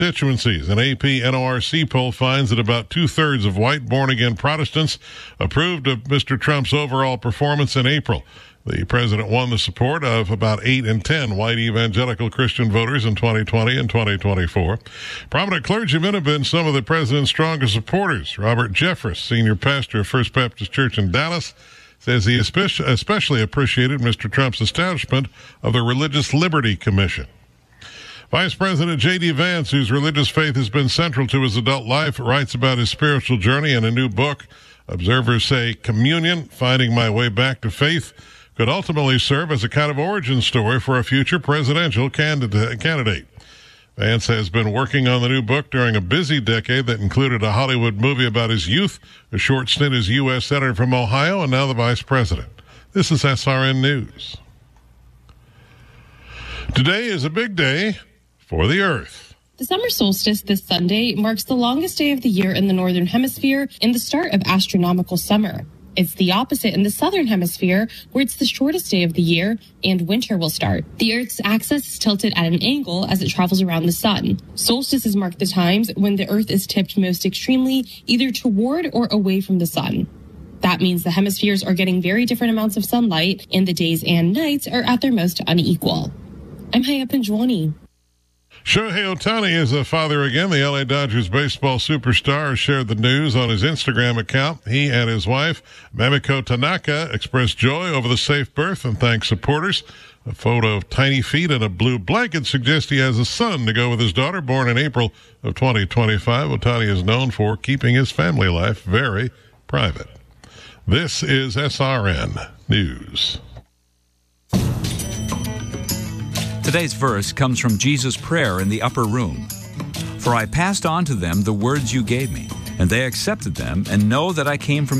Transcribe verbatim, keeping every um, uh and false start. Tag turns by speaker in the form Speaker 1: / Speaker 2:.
Speaker 1: constituencies. An A P N O R C poll finds that about two-thirds of white born-again Protestants approved of Mister Trump's overall performance in April. The president won the support of about eight in ten white evangelical Christian voters in twenty twenty and twenty twenty-four. Prominent clergymen have been some of the president's strongest supporters. Robert Jeffress, senior pastor of First Baptist Church in Dallas, says he especially appreciated Mister Trump's establishment of the Religious Liberty Commission. Vice President J D. Vance, whose religious faith has been central to his adult life, writes about his spiritual journey in a new book. Observers say Communion, Finding My Way Back to Faith, could ultimately serve as a kind of origin story for a future presidential candidate. Vance has been working on the new book during a busy decade that included a Hollywood movie about his youth, a short stint as U S Senator from Ohio, and now the Vice President. This is S R N News. Today is a big day for the Earth.
Speaker 2: The summer solstice this Sunday marks the longest day of the year in the Northern Hemisphere and the start of astronomical summer. It's the opposite in the Southern Hemisphere, where it's the shortest day of the year and winter will start. The Earth's axis is tilted at an angle as it travels around the sun. Solstices mark the times when the Earth is tipped most extremely, either toward or away from the sun. That means the hemispheres are getting very different amounts of sunlight, and the days and nights are at their most unequal. I'm Haya Panjwani.
Speaker 1: Shohei Ohtani is a father again. The L A Dodgers baseball superstar shared the news on his Instagram account. He and his wife, Mamiko Tanaka, expressed joy over the safe birth and thanked supporters. A photo of tiny feet and a blue blanket suggests he has a son to go with his daughter, born in April of twenty twenty-five. Ohtani is known for keeping his family life very private. This is S R N News.
Speaker 3: Today's verse comes from Jesus' prayer in the upper room. For I passed on to them the words you gave me, and they accepted them and know that I came from